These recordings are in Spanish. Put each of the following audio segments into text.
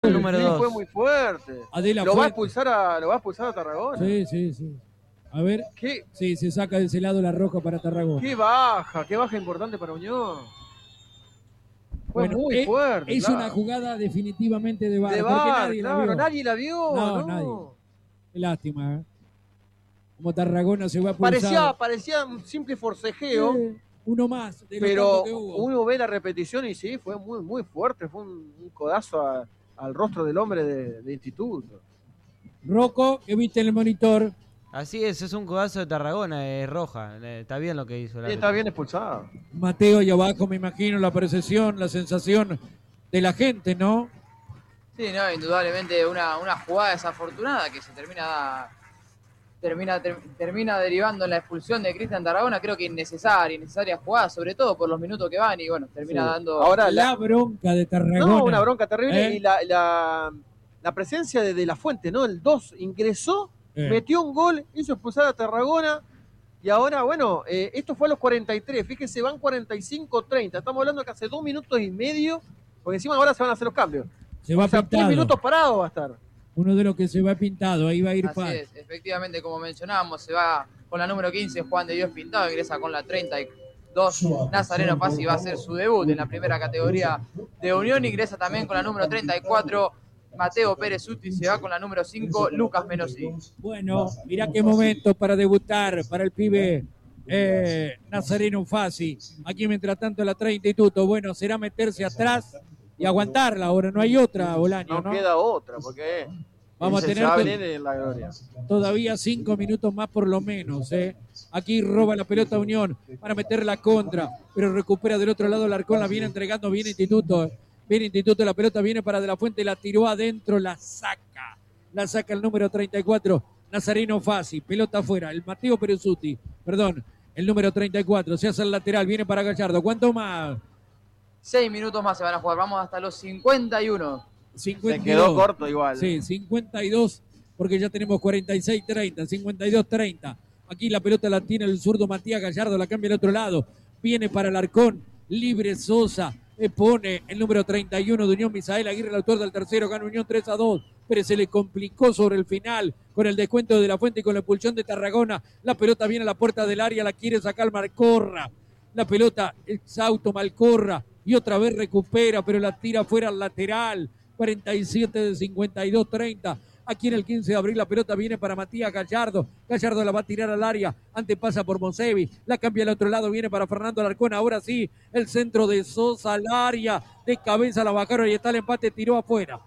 el número 2. Fue muy fuerte. Adela Lo va a Fuentes. expulsar a Tarragona. Sí. A ver. ¿Qué? Sí, se saca de ese lado la roja para Tarragona. Qué baja importante para Unión. Fue Bueno, muy fuerte. Es claro. una jugada definitivamente de VAR. De porque VAR, nadie la claro, vio. nadie la vio. No, No. nadie. Qué lástima, ¿eh? Como Tarragona se va a pulsar. Parecía un simple forcejeo. Uno más de lo Pero tanto que hubo. uno ve la repetición y sí, fue muy fuerte. Fue un codazo al rostro del hombre de Instituto. Rocco, que viste en el monitor. Así es un codazo de Tarragona, es roja. Está bien lo que hizo. Sí, está bien expulsado. Mateo, ahí abajo me imagino la percepción, la sensación de la gente, ¿no? Sí, no, indudablemente una jugada desafortunada que se termina derivando en la expulsión de Cristian Tarragona. Creo que innecesaria jugada, sobre todo por los minutos que van, y bueno, termina dando... Ahora la bronca de Tarragona. No, una bronca terrible. Y la presencia de La Fuente, ¿no? El 2 ingresó, metió un gol, hizo expulsar a Tarragona. Y ahora, bueno, esto fue a los 43. Fíjense, van 45-30. Estamos hablando que hace 2 minutos y medio, porque encima ahora se van a hacer los cambios. Se va o sea, pintado. 3 minutos parado va a estar. Uno de los que se va pintado, ahí va a ir Así Paz. es, efectivamente, como mencionábamos, se va con la número 15, Juan de Dios Pintado, ingresa con la 32, Nazareno Paz, y va a hacer su debut en la primera categoría de Unión. Ingresa también con la número 34, Mateo Pérez Uti, se va con la número 5, Lucas Menosí. Bueno, mirá qué momento para debutar para el pibe Nazareno Fassi. Aquí mientras tanto la trae Instituto. Bueno, será meterse atrás y aguantarla. Ahora no hay otra, Bolaño, ¿no? Queda otra, porque vamos a tener en la gloria. Todavía 5 minutos más por lo menos. Aquí roba la pelota Unión para meter la contra, pero recupera del otro lado Alarcón, la viene entregando bien Instituto. Bien Instituto, la pelota viene para De la Fuente, la tiró adentro, la saca el número 34, Nazareno Fassi, pelota afuera, el Mateo Perezuti, perdón, el número 34, se hace el lateral, viene para Gallardo, ¿cuánto más? 6 minutos más se van a jugar, vamos hasta los 51. 52. Se quedó corto igual. Sí, 52, porque ya tenemos 46-30, 52-30. Aquí la pelota la tiene el zurdo Matías Gallardo, la cambia al otro lado, viene para Alarcón, libre Sosa, pone el número 31 de Unión, Misael Aguirre, el autor del tercero, gana Unión 3-2, pero se le complicó sobre el final con el descuento de La Fuente y con la expulsión de Tarragona. La pelota viene a la puerta del área, la quiere sacar Malcorra, la pelota exhausto Malcorra y otra vez recupera, pero la tira fuera al lateral. 47 de 52-30. Aquí en el 15 de abril la pelota viene para Matías Gallardo. Gallardo la va a tirar al área. Antes pasa por Monsevi. La cambia al otro lado. Viene para Fernando Alarcón. Ahora sí. El centro de Sosa al área. De cabeza la bajaron y está el empate. Tiró afuera.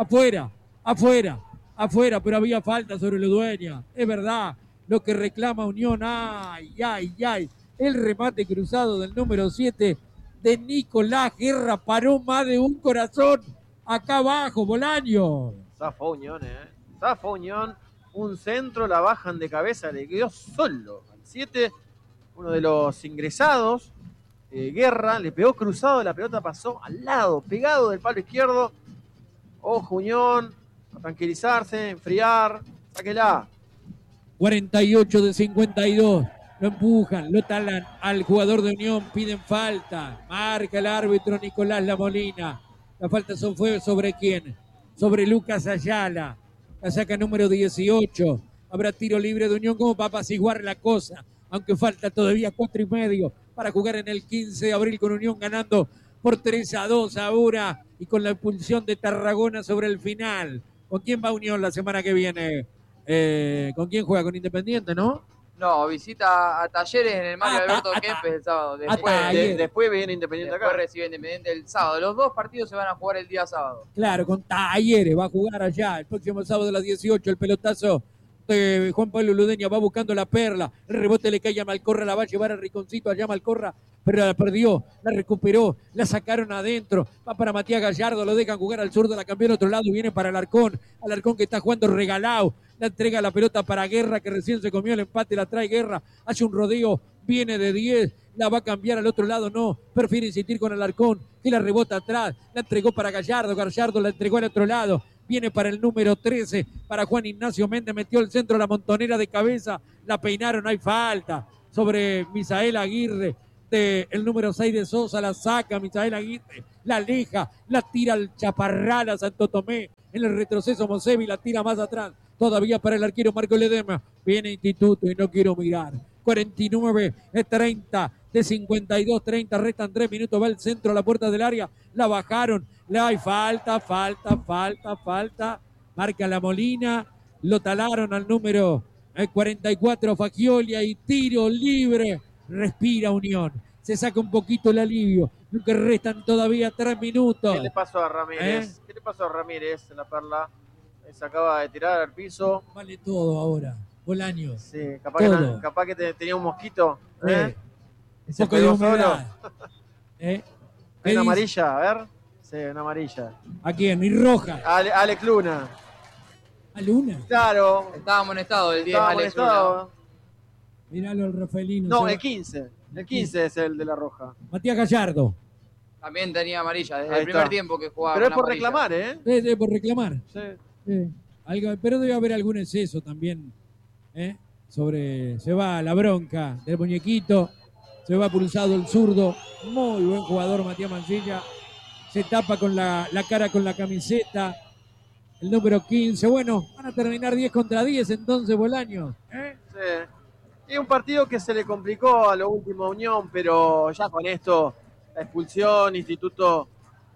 Afuera. Pero había falta sobre Ludueña. Es verdad. Lo que reclama Unión. Ay. El remate cruzado del número 7 de Nicolás Guerra. Paró más de un corazón. Acá abajo, Bolaño. Zafó Unión, Zafó Unión. Un centro, la bajan de cabeza, le quedó solo al 7. Uno de los ingresados, Guerra, le pegó cruzado, la pelota pasó al lado, pegado del palo izquierdo. Ojo Unión, a tranquilizarse, enfriar, sáquela. 48 de 52. Lo empujan, lo talan al jugador de Unión, piden falta. Marca el árbitro Nicolás La Molina. La falta fue sobre quién? Sobre Lucas Ayala. La saca número 18. Habrá tiro libre de Unión como para apaciguar la cosa. Aunque falta todavía 4:30 para jugar en el 15 de abril con Unión ganando por 3-2 ahora. Y con la expulsión de Tarragona sobre el final. ¿Con quién va Unión la semana que viene? ¿Con quién juega? Con Independiente, ¿no? No, visita a Talleres en el Mario Alberto Kempes el sábado. Después viene Independiente acá. Después recibe Independiente el sábado. Los dos partidos se van a jugar el día sábado. Claro, con Talleres va a jugar allá el próximo sábado a las 18. El pelotazo de Juan Pablo Ludeña va buscando la perla. El rebote le cae a Malcorra, la va a llevar a Riconcito allá Malcorra, pero la perdió, la recuperó, la sacaron adentro. Va para Matías Gallardo, lo dejan jugar al zurdo, la cambió al otro lado y viene para Alarcón. Alarcón que está jugando regalado. La entrega la pelota para Guerra, que recién se comió el empate, la trae Guerra, hace un rodeo, viene de 10, la va a cambiar al otro lado, no, prefiere insistir con Alarcón, que la rebota atrás, la entregó para Gallardo, Gallardo la entregó al otro lado, viene para el número 13, para Juan Ignacio Méndez, metió el centro, la montonera de cabeza, la peinaron, hay falta sobre Misael Aguirre, el número 6 de Sosa, la saca Misael Aguirre, la aleja, la tira al Chaparral a Santo Tomé, en el retroceso Mosevi la tira más atrás, todavía para el arquero Marco Ledesma, viene Instituto y no quiero mirar, 49-30, de 52-30, restan 3 minutos, va el centro a la puerta del área, la bajaron, le hay falta, marca la Molina, lo talaron al número 44 Fagiolia y tiro libre, respira Unión, se saca un poquito el alivio, que restan todavía 3 minutos. ¿Qué le pasó a Ramírez? ¿Qué le pasó a Ramírez en la Perla? Se acaba de tirar al piso. Vale todo ahora, Bolaños. Sí, capaz que tenía un mosquito. Un Se poco de pegó humedad. Hay una amarilla, a ver. Sí, una amarilla. ¿A quién? Y roja. Alex Luna. ¿A Luna? Claro. Estaba amonestado el 10 Estaba Alex Luna. amonestado. Miralo al Rafaelino. No, el 15. El 15 es el de la roja. Matías Gallardo. También tenía amarilla desde Ahí el primer está. tiempo que jugaba. Pero es con por amarilla. reclamar, ¿eh? Debe por reclamar. Sí. Pero debe haber algún exceso también. Se va la bronca del muñequito. Se va pulsado el zurdo. Muy buen jugador Matías Mancilla. Se tapa con la cara con la camiseta. El número 15. Bueno, van a terminar 10 contra 10 entonces, Bolaños. Sí. Y un partido que se le complicó a lo último a Unión, pero ya con esto, la expulsión, Instituto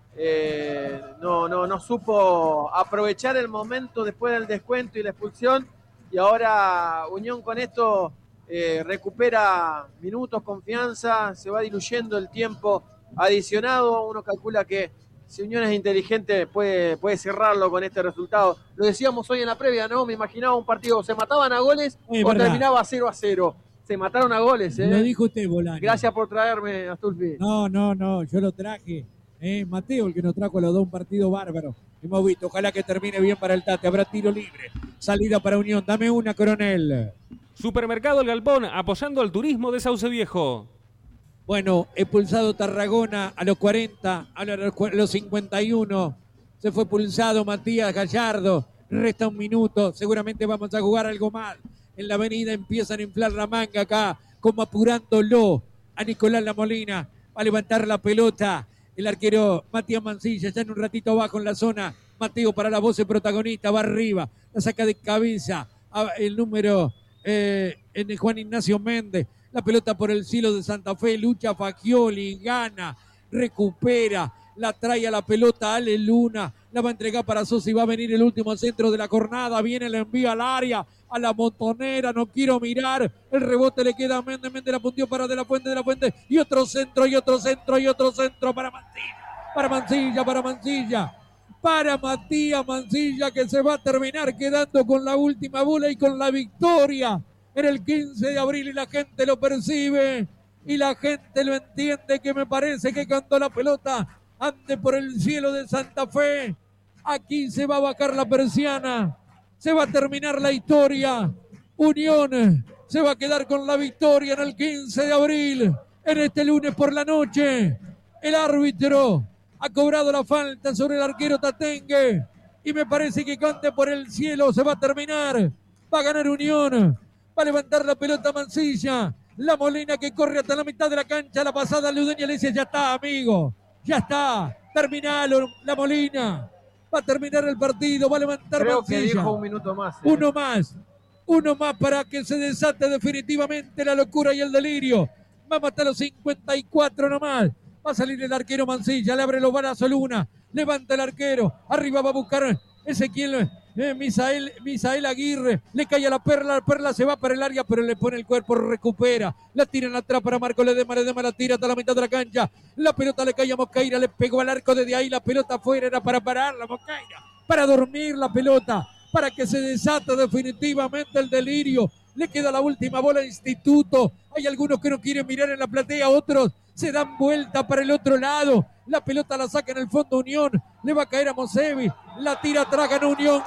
no supo aprovechar el momento después del descuento y la expulsión, y ahora Unión con esto recupera minutos, confianza, se va diluyendo el tiempo adicionado. Uno calcula que si Unión es inteligente puede cerrarlo con este resultado. Lo decíamos hoy en la previa, ¿no? Me imaginaba un partido, se mataban a goles o verdad. terminaba 0-0. Se mataron a goles, ¿eh? Lo dijo usted, Bolaños. Gracias por traerme, Astulfi. No, yo lo traje. Mateo, el que nos trajo a los dos, un partido bárbaro. Hemos visto, ojalá que termine bien para el Tate. Habrá tiro libre. Salida para Unión. Dame una, Coronel. Supermercado El Galpón, apoyando al turismo de Sauce Viejo. Bueno, expulsado Tarragona a los 40, a los 51. Se fue expulsado Matías Gallardo. Resta un minuto. Seguramente vamos a jugar algo más. En la avenida empiezan a inflar la manga acá, como apurándolo a Nicolás La Molina. Va a levantar la pelota el arquero Matías Mancilla, ya en un ratito abajo en la zona. Mateo para la voz de protagonista, va arriba, la saca de cabeza el número en Juan Ignacio Méndez. La pelota por el cielo de Santa Fe, lucha Faggioli, gana, recupera, la trae a la pelota Ale Luna, la va a entregar para Sosa y va a venir el último centro de la jornada, viene el envío al área, a la montonera, no quiero mirar, el rebote le queda a Méndez, la puntió para De la Fuente, y otro centro para Mancilla, para Matías Mancilla, que se va a terminar quedando con la última bola y con la victoria en el 15 de abril, y la gente lo percibe y la gente lo entiende, que me parece que cuando la pelota ande por el cielo de Santa Fe, aquí se va a bajar la persiana, se va a terminar la historia. Unión se va a quedar con la victoria en el 15 de abril, en este lunes por la noche. El árbitro ha cobrado la falta sobre el arquero Tatengue y me parece que cante por el cielo, se va a terminar, va a ganar Unión, va a levantar la pelota Mancilla, La Molina que corre hasta la mitad de la cancha, la pasada Ludeña le dice: ya está, amigo, ya está, terminalo, La Molina, va a terminar el partido, va a levantar Creo Mancilla. que dijo un minuto más. Uno más para que se desate definitivamente la locura y el delirio. Vamos hasta los 54 nomás. Va a salir el arquero Mancilla, le abre los balazos Luna, levanta el arquero, arriba va a buscar Ezequiel Misael Aguirre, le cae a la Perla se va para el área, pero le pone el cuerpo, recupera, la tira en atrás para Marco Ledesma la tira hasta la mitad de la cancha, la pelota le cae a Mosqueira, le pegó al arco desde ahí, la pelota afuera, era para pararla Mosqueira, para dormir la pelota, para que se desata definitivamente el delirio. Le queda la última bola a Instituto. Hay algunos que no quieren mirar en la platea, otros se dan vuelta para el otro lado. La pelota la saca en el fondo Unión. Le va a caer a Mosevi. La tira atrás, gana Unión.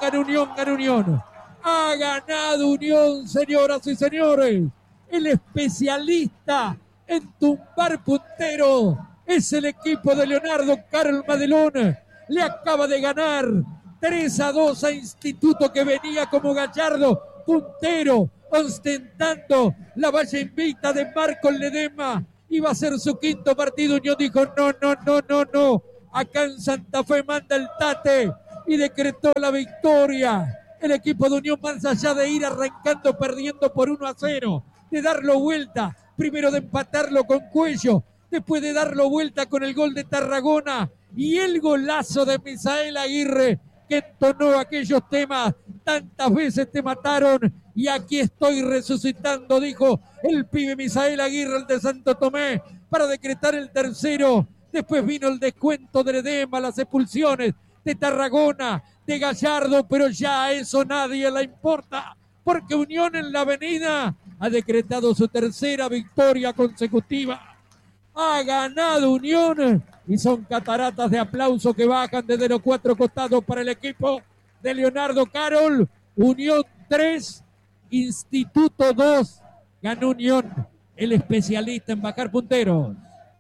Ha ganado Unión, señoras y señores. El especialista en tumbar puntero es el equipo de Leonardo Carl Madelón. Le acaba de ganar 3-2 a Instituto, que venía como Gallardo, puntero, ostentando la valla invicta de Marco Ledesma, Iba a ser su quinto partido. Unión dijo no. Acá en Santa Fe manda el Tate y decretó la victoria. El equipo de Unión, más allá de ir arrancando perdiendo por 1-0, de darlo vuelta, primero de empatarlo con Cuello, después de darlo vuelta con el gol de Tarragona y el golazo de Misael Aguirre, que entonó aquellos temas: tantas veces te mataron y aquí estoy resucitando, dijo el pibe Misael Aguirre, el de Santo Tomé, para decretar el tercero. Después vino el descuento de Edema, las expulsiones de Tarragona, de Gallardo, pero ya a eso nadie le importa, porque Unión en la Avenida ha decretado su tercera victoria consecutiva. Ha ganado Unión y son cataratas de aplauso que bajan desde los 4 costados para el equipo de Leonardo Carol. Unión 3, Instituto 2. Ganó Unión, el especialista en bajar punteros.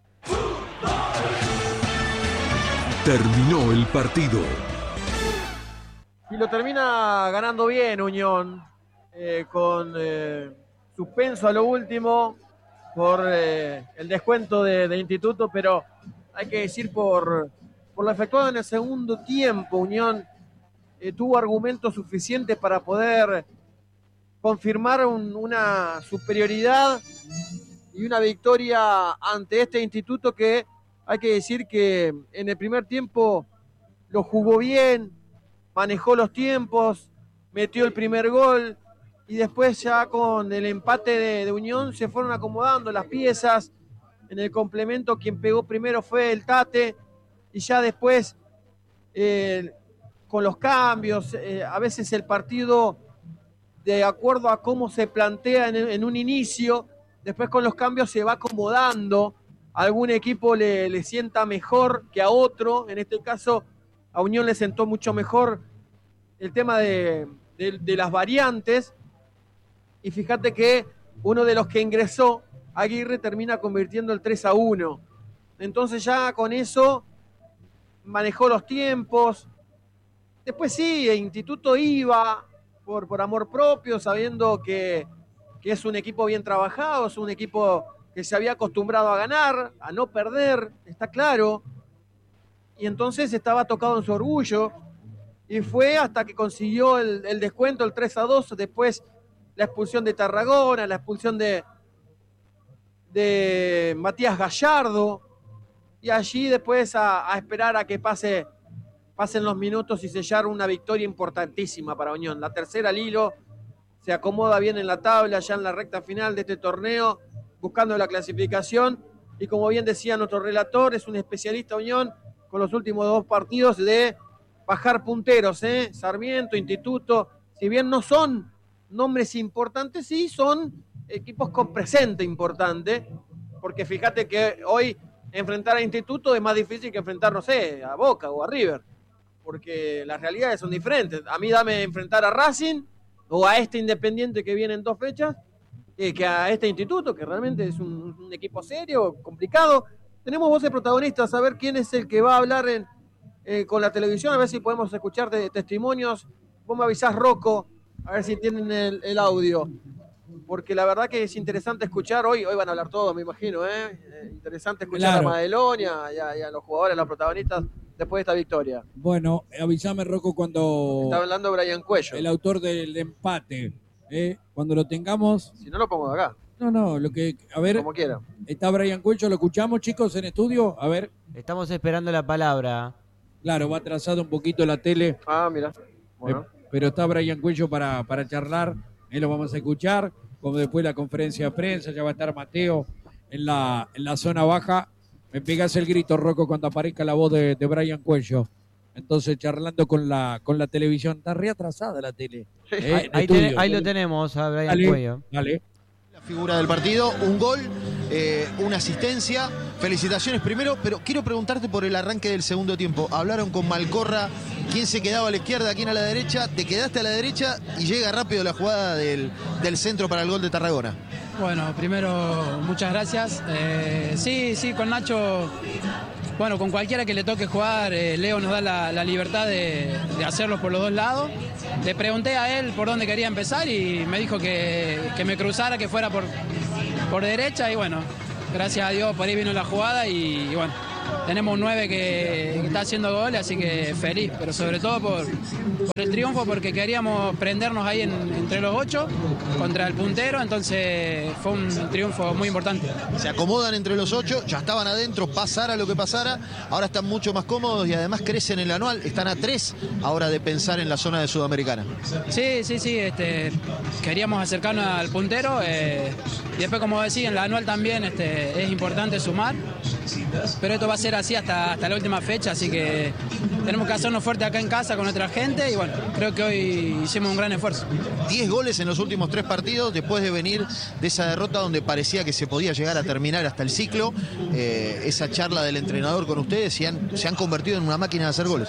Terminó el partido. Y lo termina ganando bien Unión, con suspenso a lo último por el descuento de Instituto, pero hay que decir por lo efectuado en el segundo tiempo, Unión tuvo argumentos suficientes para poder confirmar una superioridad y una victoria ante este Instituto que hay que decir que en el primer tiempo lo jugó bien, manejó los tiempos, metió el primer gol y después ya con el empate de Unión se fueron acomodando las piezas. En el complemento quien pegó primero fue el Tate y ya después con los cambios, a veces el partido de acuerdo a cómo se plantea en un inicio, después con los cambios se va acomodando. A algún equipo le sienta mejor que a otro, en este caso a Unión le sentó mucho mejor el tema de las variantes, y fíjate que uno de los que ingresó, Aguirre, termina convirtiendo el 3-1. Entonces ya con eso manejó los tiempos. Después sí, el Instituto iba por amor propio, sabiendo que es un equipo bien trabajado, es un equipo que se había acostumbrado a ganar, a no perder, está claro. Y entonces estaba tocado en su orgullo. Y fue hasta que consiguió el descuento, el 3-2, después la expulsión de Tarragona, la expulsión de Matías Gallardo. Y allí después a esperar a que pasen los minutos y sellar una victoria importantísima para Unión. La tercera al hilo, se acomoda bien en la tabla, ya en la recta final de este torneo, buscando la clasificación, y como bien decía nuestro relator, es un especialista Unión con los últimos 2 partidos de bajar punteros, Sarmiento, Instituto, si bien no son nombres importantes, sí son equipos con presente importante, porque fíjate que hoy enfrentar a Instituto es más difícil que enfrentar, no sé, a Boca o a River, porque las realidades son diferentes. A mí dame enfrentar a Racing o a este Independiente que viene en 2 fechas, que a este Instituto, que realmente es un equipo serio, complicado. Tenemos voces protagonistas, a ver quién es el que va a hablar con la televisión, a ver si podemos escuchar testimonios. Vos me avisás, Rocco, a ver si tienen el audio, porque la verdad que es interesante escuchar. Hoy van a hablar todos, me imagino, interesante escuchar a Madelonia y a los jugadores, a los protagonistas después de esta victoria. Bueno, avísame, Rocco, cuando... Está hablando Brian Cuello, el autor del empate, cuando lo tengamos... Si no, lo pongo de acá. No, lo que... A ver, como quiera. Está Brian Cuello, ¿lo escuchamos, chicos, en estudio? A ver. Estamos esperando la palabra. Claro, va atrasado un poquito la tele. Ah, mira. Bueno. Pero está Brian Cuello para charlar. Lo vamos a escuchar. Como después la conferencia de prensa, ya va a estar Mateo en la zona baja. Me pegás el grito, Rocco, cuando aparezca la voz de Brian Cuello. Entonces, charlando con la televisión. Está reatrasada la tele. Ahí lo tenemos a Brian Cuello. Dale. La figura del partido, un gol, una asistencia. Felicitaciones primero, pero quiero preguntarte por el arranque del segundo tiempo. Hablaron con Malcorra, quién se quedaba a la izquierda, quién a la derecha. Te quedaste a la derecha y llega rápido la jugada del centro para el gol de Tarragona. Bueno, primero, muchas gracias. Sí, con Nacho, bueno, con cualquiera que le toque jugar, Leo nos da la libertad de hacerlo por los 2 lados. Le pregunté a él por dónde quería empezar y me dijo que me cruzara, que fuera por derecha, y bueno, gracias a Dios por ahí vino la jugada y bueno, tenemos un 9 que está haciendo goles, así que feliz, pero sobre todo por el triunfo, porque queríamos prendernos ahí entre los 8 contra el puntero, entonces fue un triunfo muy importante. Se acomodan entre los 8, ya estaban adentro, pasara lo que pasara, ahora están mucho más cómodos y además crecen en el anual, están a 3 ahora de pensar en la zona de Sudamericana. Sí, queríamos acercarnos al puntero y después, como decía, en la anual también es importante sumar, pero esto va a ser así hasta la última fecha, así que tenemos que hacernos fuerte acá en casa con nuestra gente y bueno, creo que hoy hicimos un gran esfuerzo. 10 goles en los últimos 3 partidos después de venir de esa derrota donde parecía que se podía llegar a terminar hasta el ciclo. Esa charla del entrenador con ustedes se han convertido en una máquina de hacer goles.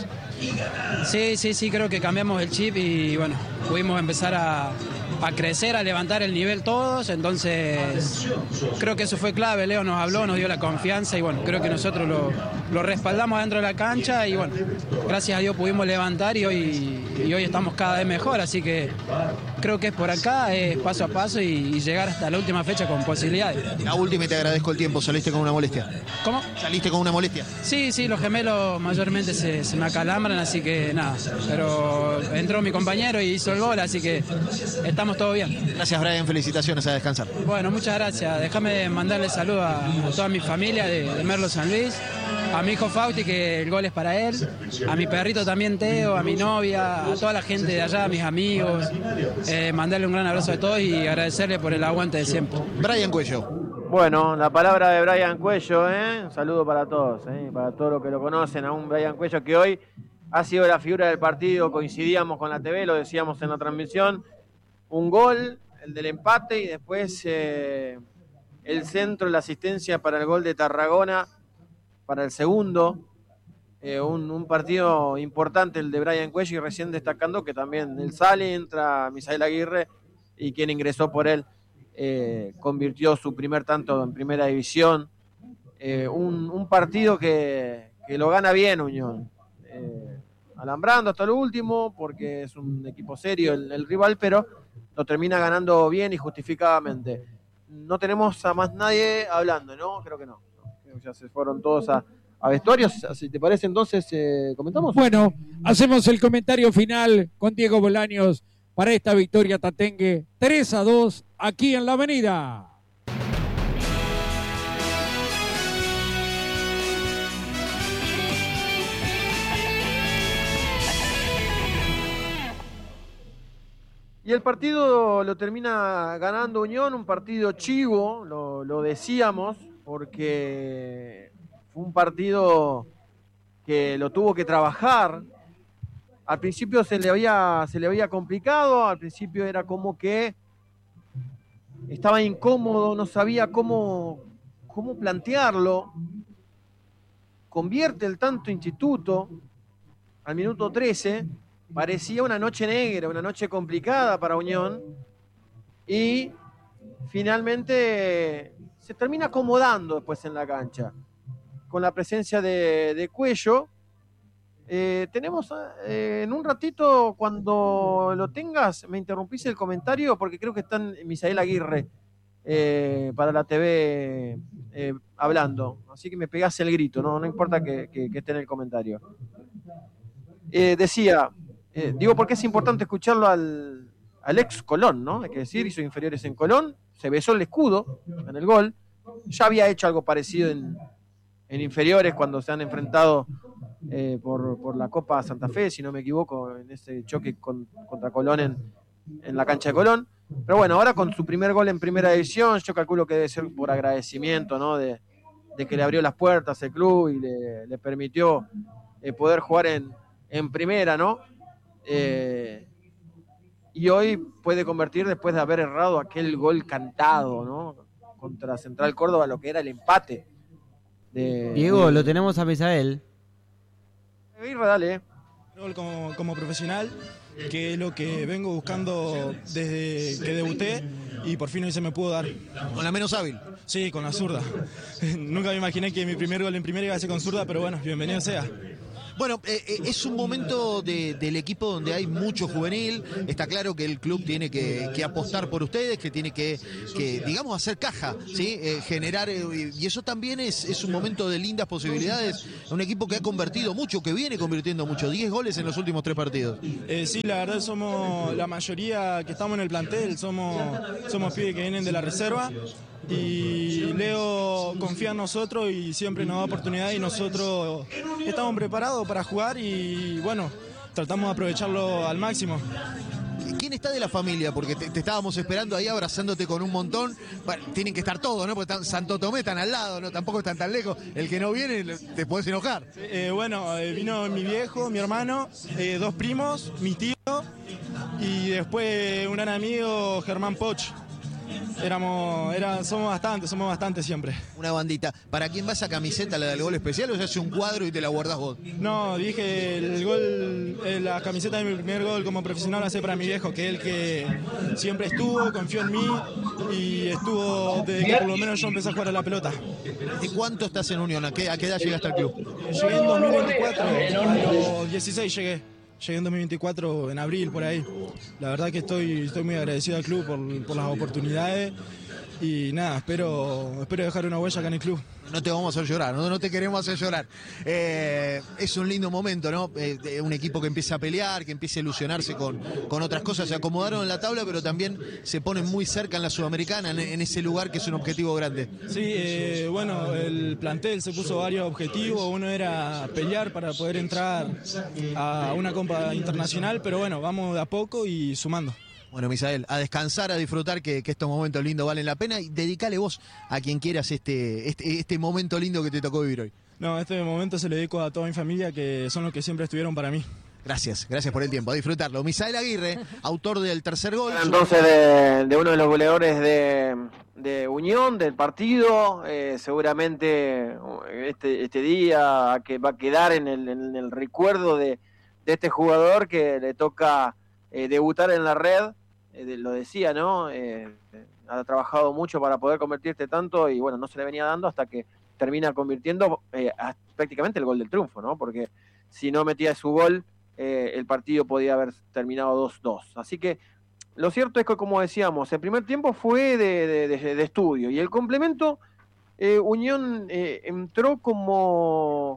Sí, creo que cambiamos el chip y bueno, pudimos empezar a crecer, a levantar el nivel todos, entonces creo que eso fue clave. Leo nos habló, nos dio la confianza y bueno, creo que nosotros lo respaldamos dentro de la cancha y bueno, gracias a Dios pudimos levantar y hoy estamos cada vez mejor, así que creo que es por acá, es paso a paso y llegar hasta la última fecha con posibilidades. La última y te agradezco el tiempo, saliste con una molestia. ¿Cómo? ¿Saliste con una molestia? Sí, los gemelos mayormente se me acalambran, así que nada, pero entró mi compañero y hizo el gol, así que estamos todo bien. Gracias, Brian, felicitaciones, a descansar. Bueno, muchas gracias, déjame mandarle saludos a toda mi familia de Merlo San Luis, a mi hijo Fausti, que el gol es para él, a mi perrito también Teo, a mi novia, a toda la gente de allá, a mis amigos, mandarle un gran abrazo a todos y agradecerle por el aguante de siempre. Brian Cuello. Bueno, la palabra de Brian Cuello, un saludo para todos, para todos los que lo conocen, a un Brian Cuello que hoy ha sido la figura del partido, coincidíamos con la TV, lo decíamos en la transmisión, un gol, el del empate y después el centro, la asistencia para el gol de Tarragona, para el segundo, un partido importante el de Brian Cuello y recién destacando que también él sale, entra Misael Aguirre y quien ingresó por él convirtió su primer tanto en primera división, un partido que lo gana bien Unión, alambrando hasta lo último porque es un equipo serio el rival, pero lo termina ganando bien y justificadamente. No tenemos a más nadie hablando, ¿no? Creo que no. Creo que ya se fueron todos a vestuarios. Si te parece, entonces, ¿comentamos? Bueno, hacemos el comentario final con Diego Bolaños para esta victoria tatengue 3-2 aquí en la Avenida. Y el partido lo termina ganando Unión, un partido chivo, lo decíamos, porque fue un partido que lo tuvo que trabajar. Al principio se le había complicado, al principio era como que estaba incómodo, no sabía cómo plantearlo. Convierte el tanto Instituto al minuto 13. Parecía una noche negra, una noche complicada para Unión y finalmente se termina acomodando después en la cancha con la presencia de Cuello. Tenemos en un ratito, cuando lo tengas, me interrumpís el comentario porque creo que están Misael Aguirre para la TV hablando, así que me pegás el grito, no importa que esté en el comentario. Decía... digo porque es importante escucharlo al ex Colón, ¿no? Hay que decir, hizo inferiores en Colón, se besó el escudo en el gol, ya había hecho algo parecido en inferiores cuando se han enfrentado por la Copa Santa Fe, si no me equivoco, en ese choque contra Colón en la cancha de Colón. Pero bueno, ahora con su primer gol en primera división, yo calculo que debe ser por agradecimiento, ¿no? De que le abrió las puertas el club y le permitió poder jugar en primera, ¿no? Y hoy puede convertir, después de haber errado aquel gol cantado, ¿no? Contra Central Córdoba, lo que era el empate. Diego, lo tenemos a Misael. Dale. Rol como profesional, que es lo que vengo buscando desde que debuté y por fin hoy se me pudo dar. ¿Con la menos hábil? Sí, con la zurda. Nunca me imaginé que mi primer gol en primera iba a ser con zurda, pero bueno, bienvenido sea. Bueno, es un momento del equipo donde hay mucho juvenil. Está claro que el club tiene que apostar por ustedes, que tiene que digamos, hacer caja, ¿sí? Generar, y eso también es un momento de lindas posibilidades. Un equipo que ha convertido mucho, que viene convirtiendo mucho, 10 goles en los últimos 3 partidos. Sí, la verdad somos la mayoría que estamos en el plantel, somos pibes que vienen de la reserva. Y Leo confía en nosotros y siempre nos da oportunidad y nosotros estamos preparados para jugar y bueno, tratamos de aprovecharlo al máximo. ¿Quién está de la familia? Porque te estábamos esperando ahí abrazándote con un montón. Bueno, tienen que estar todos, ¿no? Porque están Santo Tomé, están al lado, ¿no? Tampoco están tan lejos. El que no viene, te puedes enojar. Vino mi viejo, mi hermano, 2 primos, mi tío y después un gran amigo, Germán Poch. Somos bastantes siempre. Una bandita. ¿Para quién va esa camiseta, la del gol especial, o se hace un cuadro y te la guardás vos? No, dije el gol, la camiseta de mi primer gol como profesional la hace para mi viejo, que es el que siempre estuvo, confió en mí y estuvo desde que por lo menos yo empecé a jugar a la pelota. ¿Y cuánto estás en Unión? ¿A qué edad llegaste al club? Llegué en 2024, a los 16 llegué. Llegué en 2024, en abril, por ahí. La verdad que estoy muy agradecido al club por las oportunidades y nada, espero dejar una huella acá en el club. No te vamos a hacer llorar, no te queremos hacer llorar. Es un lindo momento, ¿no? Un equipo que empieza a pelear, que empieza a ilusionarse con otras cosas. Se acomodaron en la tabla, pero también se ponen muy cerca en la Sudamericana, en ese lugar que es un objetivo grande. Sí, el plantel se puso varios objetivos. Uno era pelear para poder entrar a una Copa Internacional, pero bueno, vamos de a poco y sumando. Bueno, Misael, a descansar, a disfrutar, que estos momentos lindos valen la pena y dedicale vos a quien quieras este momento lindo que te tocó vivir hoy. No, este momento se lo dedico a toda mi familia, que son los que siempre estuvieron para mí. Gracias por el tiempo, a disfrutarlo. Misael Aguirre, autor del tercer gol. Entonces de uno de los goleadores de Unión, del partido, seguramente este día que va a quedar en el recuerdo de este jugador que le toca debutar en la red. Lo decía, ¿no? Ha trabajado mucho para poder convertirte tanto y bueno, no se le venía dando hasta que termina convirtiendo prácticamente el gol del triunfo, ¿no? Porque si no metía su gol, el partido podía haber terminado 2-2. Así que lo cierto es que, como decíamos, el primer tiempo fue de estudio y el complemento, Unión entró como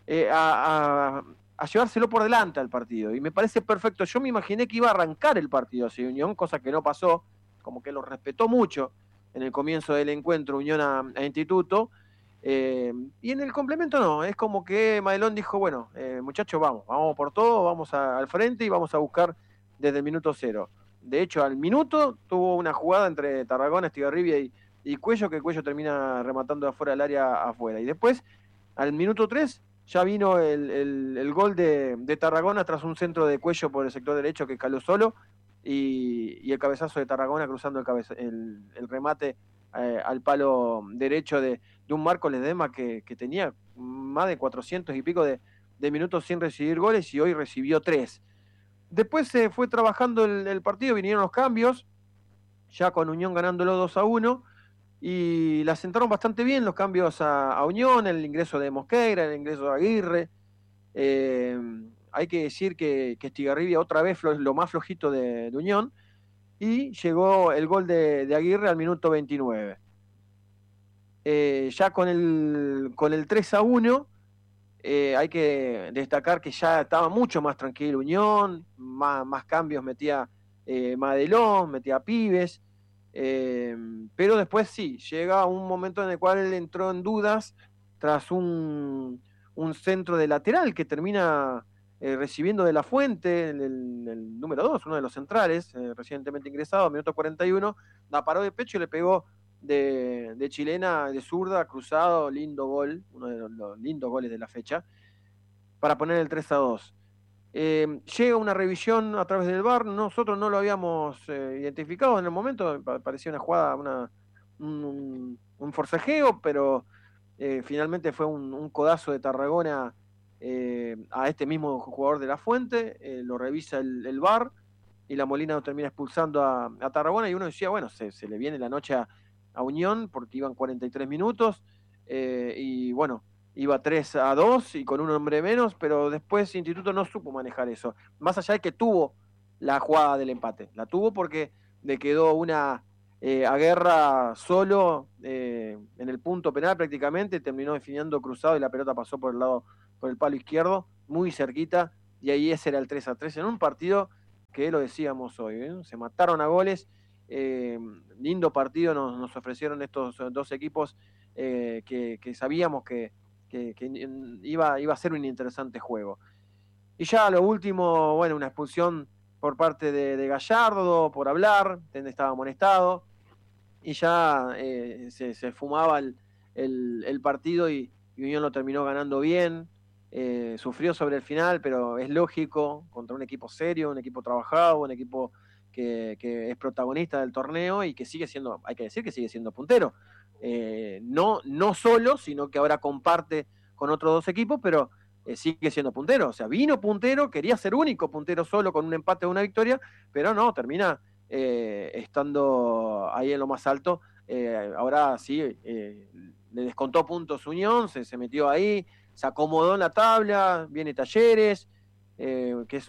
a llevárselo por delante al partido y me parece perfecto. Yo me imaginé que iba a arrancar el partido así Unión, cosa que no pasó, como que lo respetó mucho en el comienzo del encuentro Unión a Instituto, y en el complemento no, es como que Madelón dijo, bueno, muchachos, vamos por todo, vamos al frente y vamos a buscar desde el minuto 0. De hecho, al minuto tuvo una jugada entre Tarragona, Estigarribia y Cuello, que Cuello termina rematando de afuera del área afuera, y después al minuto 3 ya vino el gol de Tarragona tras un centro de Cuello por el sector derecho que caló solo y el cabezazo de Tarragona cruzando el remate al palo derecho de un Marco Ledesma que tenía más de 400 y pico de minutos sin recibir goles y hoy recibió 3. Después se fue trabajando el partido, vinieron los cambios, ya con Unión ganándolo 2-1. Y la sentaron bastante bien los cambios a Unión, el ingreso de Mosqueira, el ingreso de Aguirre. Hay que decir que Estigarribia otra vez lo más flojito de Unión, y llegó el gol de Aguirre al minuto 29. Ya con el 3-1, hay que destacar que ya estaba mucho más tranquilo Unión, más cambios metía Madelón, metía Pibes. Pero después sí, llega un momento en el cual él entró en dudas tras un centro de lateral que termina recibiendo de la Fuente, el número 2, uno de los centrales, recientemente ingresado, minuto 41, la paró de pecho y le pegó de chilena, de zurda, cruzado, lindo gol, uno de los lindos goles de la fecha, para poner el 3-2. Llega una revisión a través del VAR, nosotros no lo habíamos identificado en el momento, parecía una jugada, un forcejeo, pero finalmente fue un codazo de Tarragona a este mismo jugador de la Fuente, lo revisa el VAR y la Molina termina expulsando a Tarragona y uno decía, bueno, se le viene la noche a Unión porque iban 43 minutos y bueno, iba 3-2 y con un hombre menos, pero después Instituto no supo manejar eso. Más allá de que tuvo la jugada del empate, la tuvo porque le quedó una a Guerra solo en el punto penal prácticamente, terminó definiendo cruzado y la pelota pasó por el palo izquierdo, muy cerquita, y ahí ese era el 3-3 en un partido que lo decíamos hoy, se mataron a goles. Lindo partido nos ofrecieron estos dos equipos que sabíamos que iba a ser un interesante juego. Y ya lo último, bueno, una expulsión por parte de Gallardo por hablar, estaba amonestado, y ya se fumaba el partido y Unión lo terminó ganando bien. Sufrió sobre el final, pero es lógico, contra un equipo serio, un equipo trabajado, un equipo que es protagonista del torneo y que sigue siendo, hay que decir que sigue siendo puntero. No solo, sino que ahora comparte con otros dos equipos, pero sigue siendo puntero. O sea, vino puntero, quería ser único puntero solo con un empate o una victoria, pero no, termina estando ahí en lo más alto. Ahora sí, le descontó puntos Unión, se metió ahí, se acomodó en la tabla, viene Talleres, que es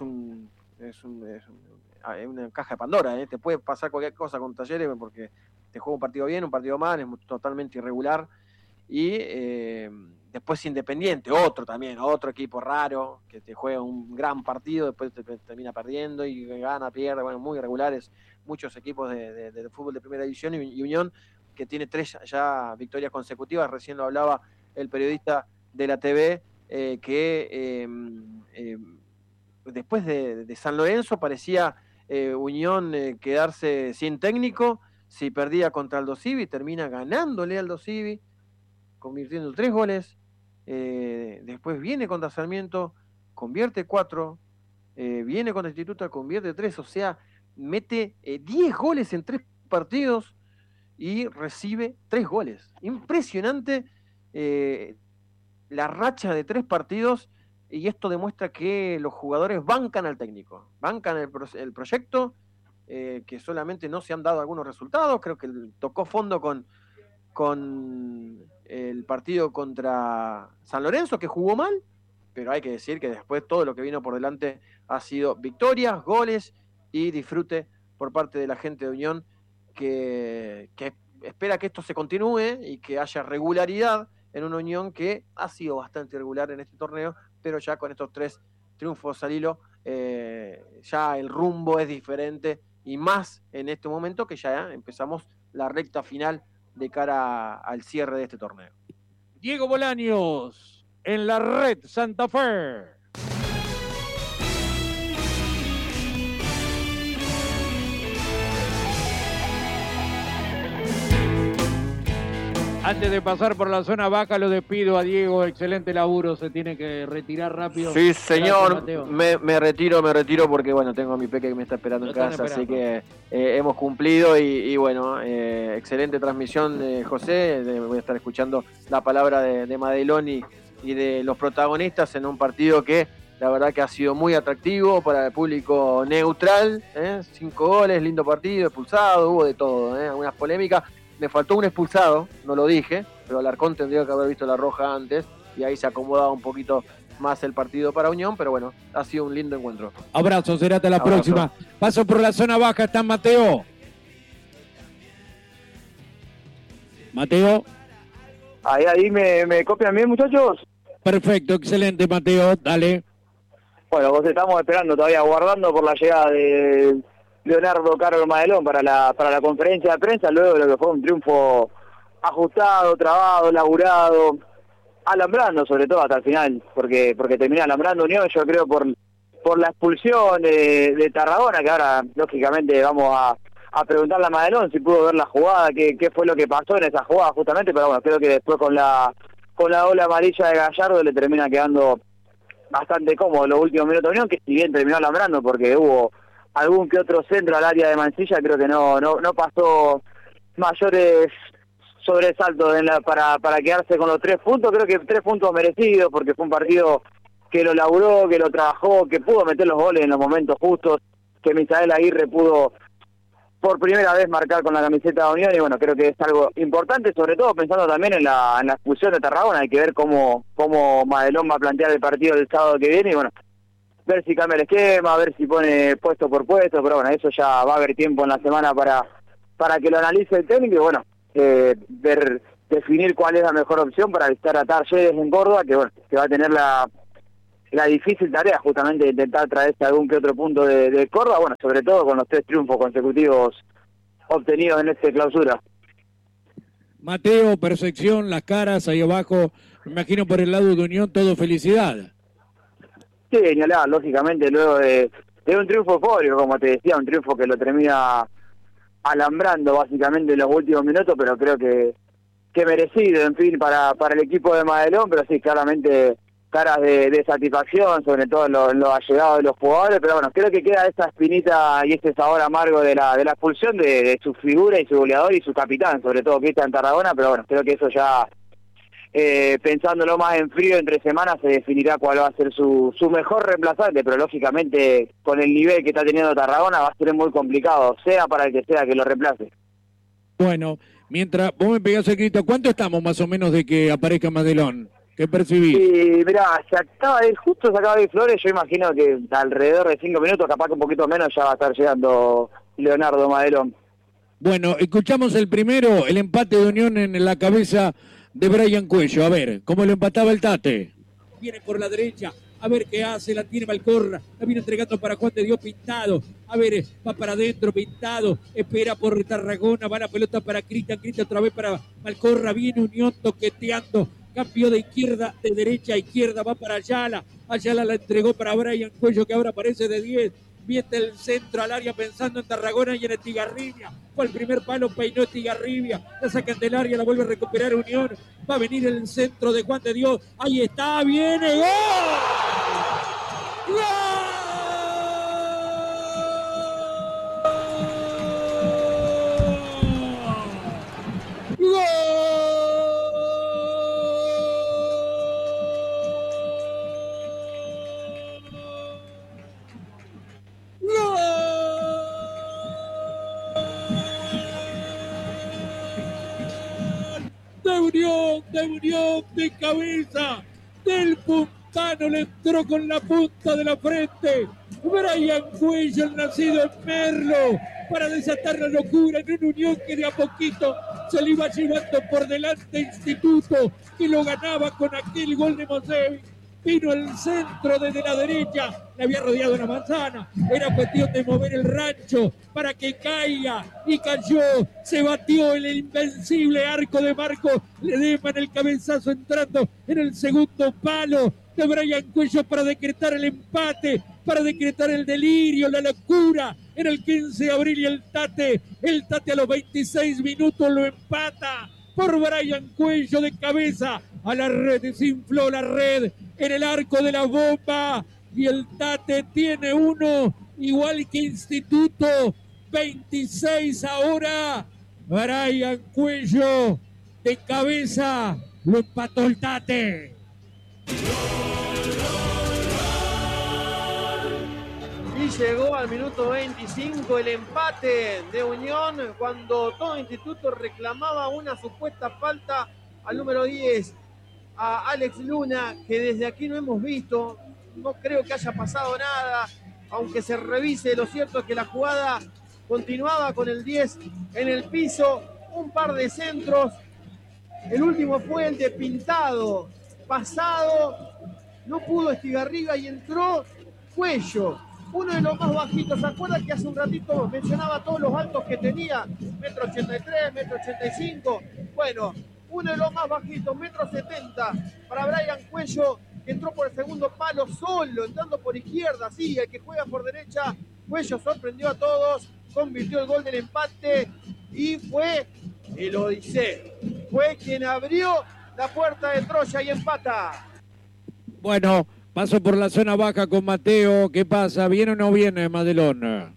una caja de Pandora, te puede pasar cualquier cosa con Talleres porque te juega un partido bien, un partido mal, es totalmente irregular. Y después Independiente, otro equipo raro, que te juega un gran partido, después te termina perdiendo y gana, pierde, bueno, muy irregulares muchos equipos de fútbol de primera división, y Unión, que tiene 3 ya victorias consecutivas. Recién lo hablaba el periodista de la TV, que después de San Lorenzo parecía Unión quedarse sin técnico. Si perdía contra Aldo Civi, termina ganándole a Aldo Civi, convirtiendo 3 goles. Después viene contra Sarmiento, convierte 4. Viene contra Instituto, convierte 3. O sea, mete 10 goles en 3 partidos y recibe 3 goles. Impresionante la racha de 3 partidos, y esto demuestra que los jugadores bancan al técnico, bancan el proyecto, que solamente no se han dado algunos resultados. Creo que tocó fondo con el partido contra San Lorenzo, que jugó mal, pero hay que decir que después todo lo que vino por delante ha sido victorias, goles y disfrute por parte de la gente de Unión, que espera que esto se continúe y que haya regularidad en una Unión que ha sido bastante irregular en este torneo, pero ya con estos 3 triunfos al hilo, ya el rumbo es diferente, y más en este momento que ya empezamos la recta final de cara al cierre de este torneo. Diego Bolaños en la red Santa Fe. Antes de pasar por la zona baja, lo despido a Diego. Excelente laburo, se tiene que retirar rápido. Sí, señor, me retiro porque, bueno, tengo a mi peque que me está esperando en casa, así que hemos cumplido y bueno, excelente transmisión, José. Voy a estar escuchando la palabra de Madelón y de los protagonistas en un partido que la verdad que ha sido muy atractivo para el público neutral. 5 goles, lindo partido, expulsado, hubo de todo, algunas polémicas. Me faltó un expulsado, no lo dije, pero Alarcón tendría que haber visto la roja antes y ahí se acomodaba un poquito más el partido para Unión, pero bueno, ha sido un lindo encuentro. Abrazo, será hasta la próxima. Paso por la zona baja, está Mateo. Mateo. Ahí me copian bien, muchachos. Perfecto, excelente, Mateo, dale. Bueno, vos estamos esperando todavía, aguardando por la llegada de Leonardo Carlos Madelón para la conferencia de prensa, luego de lo que fue un triunfo ajustado, trabado, laburado, alambrando sobre todo hasta el final, porque termina alambrando Unión, yo creo por la expulsión de Tarragona, que ahora lógicamente vamos a preguntarle a Madelón si pudo ver la jugada, qué fue lo que pasó en esa jugada justamente, pero bueno, creo que después con la ola amarilla de Gallardo le termina quedando bastante cómodo los últimos minutos de Unión, que si bien terminó alambrando porque hubo algún que otro centro al área de Mansilla, creo que no pasó mayores sobresaltos para quedarse con los 3 puntos. Creo que 3 puntos merecidos, porque fue un partido que lo laburó, que lo trabajó, que pudo meter los goles en los momentos justos, que Misael Aguirre pudo por primera vez marcar con la camiseta de Unión, y bueno, creo que es algo importante, sobre todo pensando también en la expulsión de Tarragona. Hay que ver cómo Madelón va a plantear el partido del sábado que viene, y bueno, ver si cambia el esquema, ver si pone puesto por puesto, pero bueno, eso ya va a haber tiempo en la semana para que lo analice el técnico, y bueno, definir cuál es la mejor opción para visitar a Talleres en Córdoba, que bueno, que va a tener la difícil tarea justamente de intentar traerse algún que otro punto de Córdoba, bueno, sobre todo con los 3 triunfos consecutivos obtenidos en esta clausura. Mateo, percepción, las caras ahí abajo, me imagino por el lado de Unión todo felicidad. Sí, señalar, lógicamente, luego de un triunfo eufórico, como te decía, un triunfo que lo termina alambrando básicamente en los últimos minutos, pero creo que merecido, en fin, para el equipo de Madelón, pero sí, claramente caras de satisfacción, sobre todo los allegados de los jugadores, pero bueno, creo que queda esa espinita y ese sabor amargo de la expulsión de su figura y su goleador y su capitán, sobre todo Cristian Tarragona, pero bueno, creo que eso ya, pensándolo más en frío, entre semanas se definirá cuál va a ser su mejor reemplazante, pero lógicamente con el nivel que está teniendo Tarragona va a ser muy complicado, sea para el que sea que lo reemplace. Bueno, mientras vos me pegás el grito, ¿cuánto estamos más o menos de que aparezca Madelón? ¿Qué percibís? Y mirá, justo se acaba de ir Flores, yo imagino que alrededor de 5 minutos, capaz que un poquito menos, ya va a estar llegando Leonardo Madelón. Bueno, escuchamos el primero, el empate de Unión en la cabeza de Brian Cuello. A ver, ¿cómo lo empataba el Tate? Viene por la derecha, a ver qué hace, la tiene Malcorra, la viene entregando para Juan de Dios Pintado, a ver, va para adentro Pintado, espera por Tarragona, va la pelota para Cristian otra vez para Malcorra, viene Unión toqueteando, cambio de izquierda, de derecha a izquierda, va para Ayala la entregó para Brian Cuello, que ahora aparece de 10, viene el centro al área pensando en Tarragona y en Estigarribia, fue el primer palo, peinó Estigarribia, la sacan del área, la vuelve a recuperar Unión, va a venir el centro de Juan de Dios, ahí está, viene, ¡gol! ¡Gol! ¡Gol! De Unión, de cabeza, del puntano, le entró con la punta de la frente, Brian Cuello, el nacido en Merlo, para desatar la locura en una Unión que de a poquito se le iba llevando por delante Instituto, que lo ganaba con aquel gol de Mosevic. Vino el centro desde la derecha, le había rodeado una manzana, era cuestión de mover el rancho para que caiga, y cayó, se batió el invencible arco de Marco Ledesma en el cabezazo entrando en el segundo palo de Brian Cuello para decretar el empate, para decretar el delirio, la locura en el 15 de abril, y el Tate a los 26 minutos lo empata por Brian Cuello de cabeza a la red, desinfló la red en el arco de la bomba, y el Tate tiene uno, igual que Instituto, 26 ahora, Brian Cuello de cabeza, lo empató el Tate. Y llegó al minuto 25 el empate de Unión, cuando todo Instituto reclamaba una supuesta falta al número 10, a Alex Luna, que desde aquí no hemos visto, no creo que haya pasado nada, aunque se revise. Lo cierto es que la jugada continuaba con el 10 en el piso, un par de centros, el último fue el de Pintado, pasado, no pudo Estigarribia y entró Cuello, uno de los más bajitos. ¿Se acuerdan que hace un ratito mencionaba todos los altos que tenía? 1,83 m, 1,85 m, bueno, uno de los más bajitos, 1,70 m para Brian Cuello, que entró por el segundo palo solo, entrando por izquierda, sí, el que juega por derecha. Cuello sorprendió a todos, convirtió el gol del empate y fue el Odiseo, fue quien abrió la puerta de Troya y empata. Bueno, paso por la zona baja con Mateo. ¿Qué pasa? ¿Viene o no viene Madelón?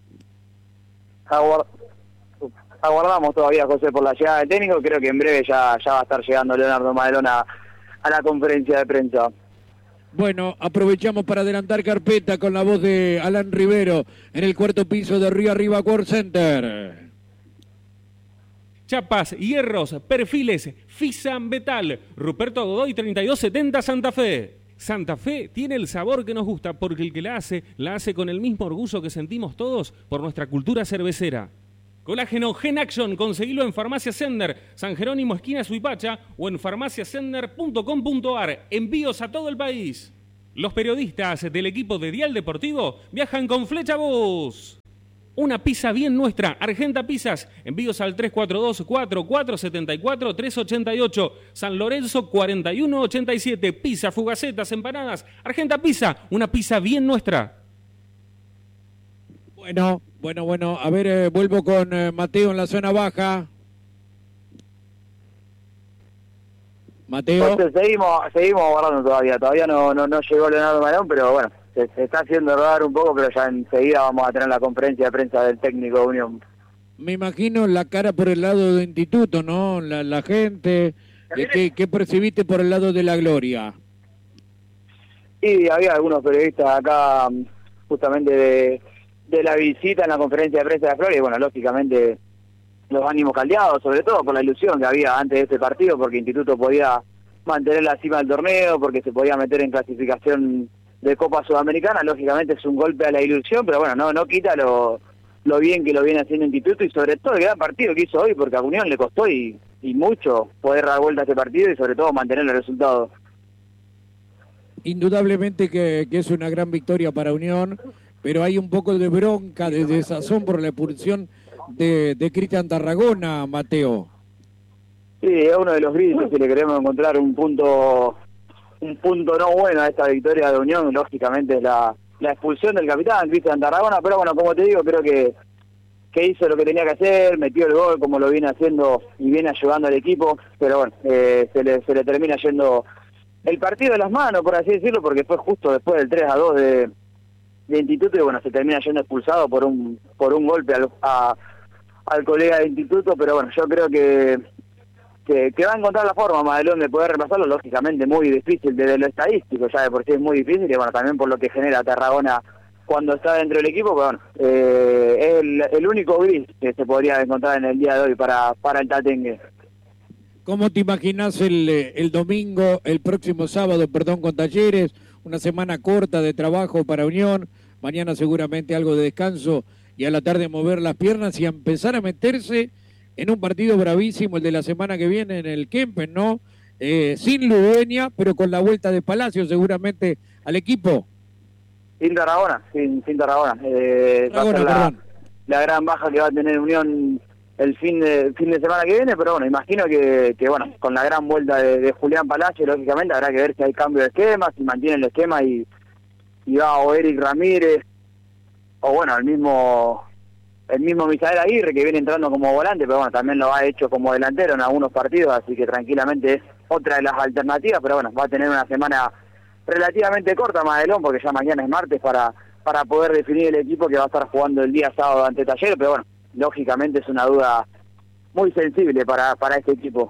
Aguardamos todavía, José, por la llegada del técnico. Creo que en breve ya va a estar llegando Leonardo Madelón a la conferencia de prensa. Bueno, aprovechamos para adelantar carpeta con la voz de Alan Rivero en el cuarto piso de Río Arriba World Center. Chapas, hierros, perfiles, Fisan Betal, Ruperto Godoy 3270 Santa Fe. Santa Fe tiene el sabor que nos gusta porque el que la hace con el mismo orgullo que sentimos todos por nuestra cultura cervecera. Colágeno Gen Action, conseguilo en Farmacia Sender, San Jerónimo esquina Suipacha o en farmaciasender.com.ar. Envíos a todo el país. Los periodistas del equipo de Dial Deportivo viajan con Flecha Bus. Una pizza bien nuestra, Argenta Pizzas. Envíos al 342-4474-388. San Lorenzo 4187. Pizza, fugacetas, empanadas. Argenta Pizza, una pizza bien nuestra. Bueno. A ver, vuelvo con Mateo en la zona baja. Mateo. Entonces, seguimos guardando todavía no llegó Leonardo Marón, pero bueno, se está haciendo rodar un poco, pero ya enseguida vamos a tener la conferencia de prensa del técnico de Unión. Me imagino la cara por el lado de Instituto, ¿no? La gente, ¿qué percibiste por el lado de la Gloria? Y había algunos periodistas acá justamente de la visita en la conferencia de prensa de Flores, y bueno, lógicamente los ánimos caldeados, sobre todo por la ilusión que había antes de este partido, porque Instituto podía mantener la cima del torneo, porque se podía meter en clasificación de Copa Sudamericana. Lógicamente es un golpe a la ilusión, pero bueno, no quita lo bien que lo viene haciendo Instituto, y sobre todo el gran partido que hizo hoy, porque a Unión le costó y mucho poder dar vuelta a este partido y sobre todo mantener el resultado. Indudablemente que es una gran victoria para Unión, pero hay un poco de bronca, de desazón por la expulsión de Cristian Tarragona, Mateo. Sí, es uno de los gritos, si le queremos encontrar un punto no bueno a esta victoria de Unión, lógicamente es la expulsión del capitán Cristian Tarragona, pero bueno, como te digo, creo que hizo lo que tenía que hacer, metió el gol como lo viene haciendo y viene ayudando al equipo, pero bueno, se le termina yendo el partido de las manos, por así decirlo, porque fue justo después del 3-2 de Instituto, y bueno, se termina yendo expulsado por un golpe al colega de Instituto, pero bueno, yo creo que va a encontrar la forma Madelón de poder repasarlo, lógicamente muy difícil desde lo estadístico, ya de por sí es muy difícil, y bueno, también por lo que genera Tarragona cuando está dentro del equipo, pero bueno, es el único gris que se podría encontrar en el día de hoy para el Tatengue. ¿Cómo te imaginas el domingo, el próximo sábado, con Talleres? Una semana corta de trabajo para Unión, mañana seguramente algo de descanso y a la tarde mover las piernas y a empezar a meterse en un partido bravísimo, el de la semana que viene en el Kempen, ¿no? Sin Ludueña, pero con la vuelta de Palacio seguramente al equipo. Sin Tarragona. Va a ser la gran baja que va a tener Unión el fin de semana que viene, pero bueno, imagino que bueno, con la gran vuelta de Julián Palacio, lógicamente habrá que ver si hay cambio de esquema, si mantiene el esquema y va o Eric Ramírez, o bueno, el mismo Misael Aguirre, que viene entrando como volante, pero bueno, también lo ha hecho como delantero en algunos partidos, así que tranquilamente es otra de las alternativas, pero bueno, va a tener una semana relativamente corta Madelón, porque ya mañana es martes para poder definir el equipo que va a estar jugando el día sábado ante Talleres, pero bueno, lógicamente es una duda muy sensible para este equipo.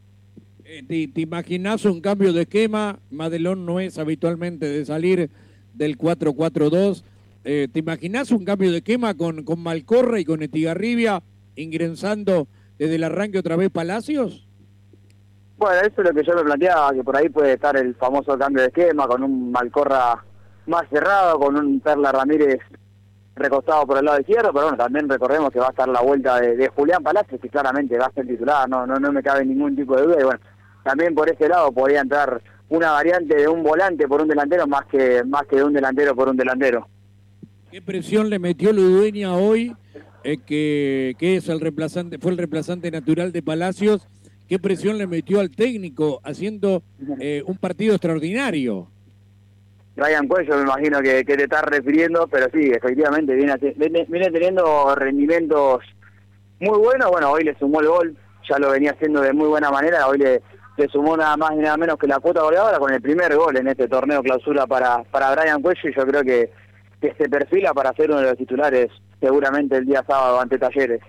¿Te imaginás un cambio de esquema? Madelón no es habitualmente de salir del 4-4-2. ¿Te imaginás un cambio de esquema con Malcorra y con Estigarribia ingresando desde el arranque otra vez Palacios? Bueno, eso es lo que yo me planteaba, que por ahí puede estar el famoso cambio de esquema, con un Malcorra más cerrado, con un Perla Ramírez recostado por el lado izquierdo, pero bueno, también recordemos que va a estar la vuelta de Julián Palacios, que claramente va a ser titular, no me cabe ningún tipo de duda, y bueno, también por ese lado podría entrar una variante de un volante por un delantero más que de un delantero por un delantero. ¿Qué presión le metió Ludueña hoy, que es fue el reemplazante natural de Palacios? ¿Qué presión le metió al técnico haciendo un partido extraordinario? Ryan Cuello me imagino que te estás refiriendo, pero sí, efectivamente viene teniendo rendimientos muy buenos. Bueno, hoy le sumó el gol, ya lo venía haciendo de muy buena manera, hoy le sumó nada más y nada menos que la cuota goleadora con el primer gol en este torneo clausura para Ryan Cuello, y yo creo que se perfila para ser uno de los titulares seguramente el día sábado ante Talleres.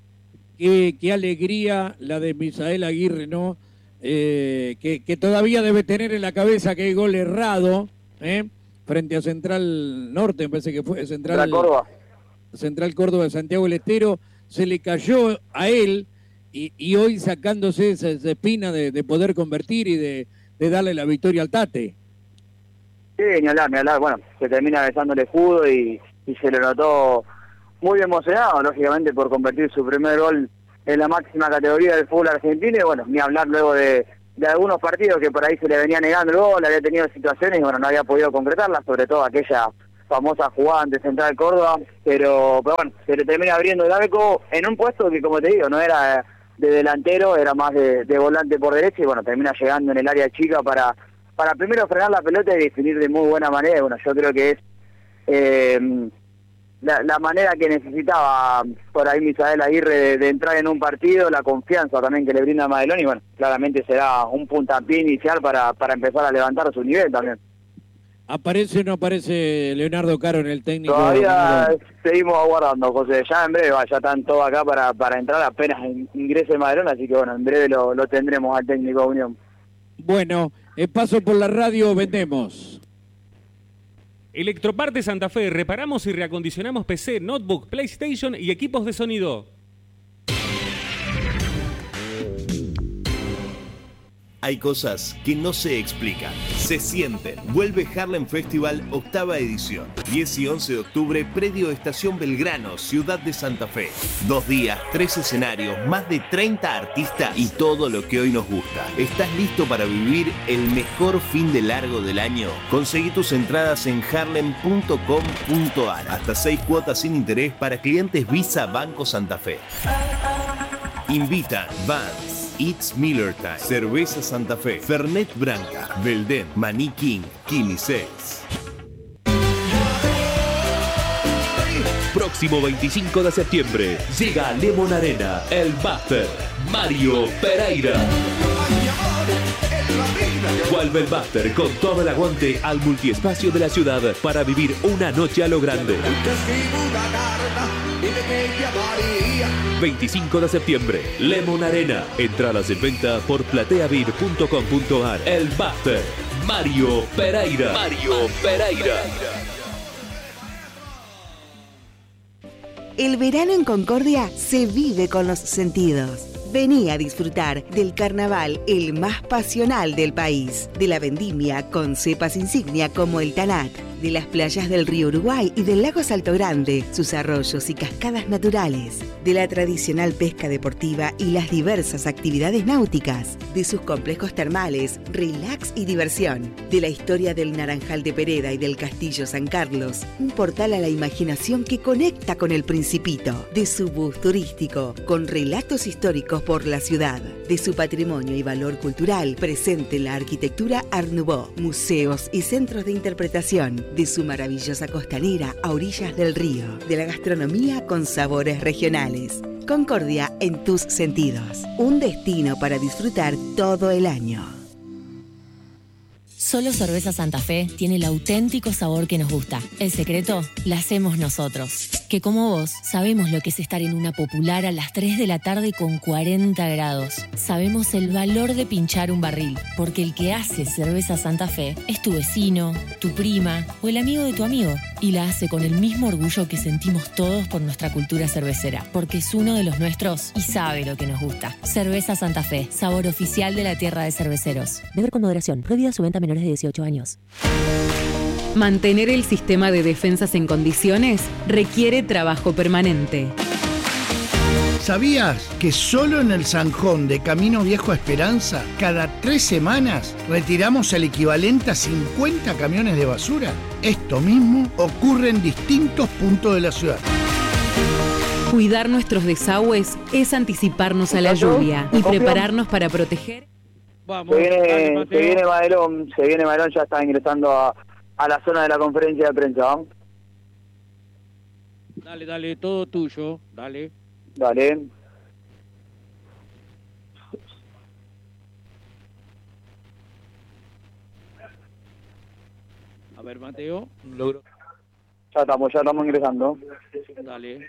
Qué alegría la de Misael Aguirre, ¿no? Que todavía debe tener en la cabeza que hay gol errado, frente a Central Norte, me parece que fue Central Córdoba. Central Córdoba de Santiago del Estero, se le cayó a él y hoy sacándose esa espina de poder convertir y de darle la victoria al Tate. Sí, ni hablar, bueno, se termina besando el escudo y se le notó muy emocionado, lógicamente, por convertir su primer gol en la máxima categoría del fútbol argentino, y bueno, ni hablar luego de algunos partidos que por ahí se le venía negando el gol, había tenido situaciones y bueno, no había podido concretarlas, sobre todo aquella famosa jugada ante Central Córdoba, pero bueno, se le termina abriendo el arco en un puesto que, como te digo, no era de delantero, era más de volante por derecha, y bueno, termina llegando en el área chica para primero frenar la pelota y definir de muy buena manera. Bueno, yo creo que es la manera que necesitaba por ahí Misael Aguirre de entrar en un partido, la confianza también que le brinda a Madelón, y bueno, claramente será un puntapié inicial para empezar a levantar su nivel también. ¿Aparece o no aparece Leonardo Caro en el técnico? Todavía seguimos aguardando, José. Ya en breve, ya están todos acá para entrar apenas ingrese Madelón, así que bueno, en breve lo tendremos al técnico de Unión. Bueno, paso por la radio, vendemos. Electroparte Santa Fe, reparamos y reacondicionamos PC, notebook, PlayStation y equipos de sonido. Hay cosas que no se explican, se sienten. Vuelve Harlem Festival, 8ª edición. 10 y 11 de octubre, predio Estación Belgrano, Ciudad de Santa Fe. 2 días, 3 escenarios, más de 30 artistas y todo lo que hoy nos gusta. ¿Estás listo para vivir el mejor fin de largo del año? Conseguí tus entradas en harlem.com.ar. Hasta 6 cuotas sin interés para clientes Visa Banco Santa Fe. Invitan Vans, It's Miller Time, Cerveza Santa Fe, Fernet Branca, Belden, Maní King, Quimisex. Próximo 25 de septiembre llega a Lemon Arena el Buster Mario Pereira. Vuelve el Buster con todo el aguante al multiespacio de la ciudad para vivir una noche a lo grande. 25 de septiembre, Lemon Arena. Entradas en venta por plateavir.com.ar. El Buster Mario Pereira. Mario Pereira. El verano en Concordia se vive con los sentidos. Vení a disfrutar del carnaval el más pasional del país, de la vendimia con cepas insignia como el Tanat, de las playas del río Uruguay y del lago Salto Grande, sus arroyos y cascadas naturales, de la tradicional pesca deportiva y las diversas actividades náuticas, de sus complejos termales, relax y diversión, de la historia del Naranjal de Pereda y del Castillo San Carlos, un portal a la imaginación que conecta con el Principito, de su bus turístico, con relatos históricos por la ciudad, de su patrimonio y valor cultural presente en la arquitectura Art Nouveau, museos y centros de interpretación, de su maravillosa costanera a orillas del río, de la gastronomía con sabores regionales. Concordia en tus sentidos, un destino para disfrutar todo el año. Solo Cerveza Santa Fe tiene el auténtico sabor que nos gusta. El secreto la hacemos nosotros, que como vos sabemos lo que es estar en una popular a las 3 de la tarde con 40 grados. Sabemos el valor de pinchar un barril, porque el que hace Cerveza Santa Fe es tu vecino, tu prima o el amigo de tu amigo. Y la hace con el mismo orgullo que sentimos todos por nuestra cultura cervecera, porque es uno de los nuestros y sabe lo que nos gusta. Cerveza Santa Fe, sabor oficial de la tierra de cerveceros. Beber con moderación, prohibida su venta a menores de 18 años. Mantener el sistema de defensas en condiciones requiere trabajo permanente. ¿Sabías que solo en el Zanjón de Camino Viejo a Esperanza, cada 3 semanas retiramos el equivalente a 50 camiones de basura? Esto mismo ocurre en distintos puntos de la ciudad. Cuidar nuestros desagües es anticiparnos a la lluvia y prepararnos para proteger. Vamos, se viene Madelón, ya está ingresando a la zona de la conferencia de prensa, ¿vamos? Dale, todo tuyo, dale. Dale. A ver, Mateo. Logro. Ya estamos ingresando. Dale.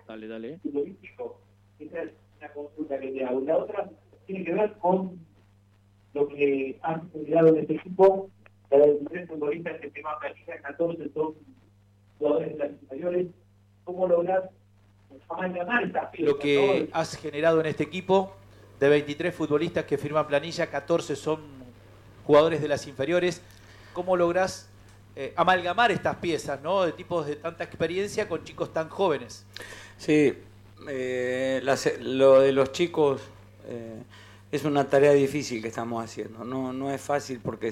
Esa es una consulta que te hago. La otra tiene que ver con lo que han estudiado en este equipo de 23 futbolistas que firman planilla, 14 son jugadores de las inferiores. ¿Cómo lográs amalgamar estas piezas? Lo que has generado en este equipo, de 23 futbolistas que firman planilla, 14 son jugadores de las inferiores. ¿Cómo lográs amalgamar estas piezas, ¿no? De tipos de tanta experiencia con chicos tan jóvenes? Sí, lo de los chicos es una tarea difícil que estamos haciendo. No es fácil porque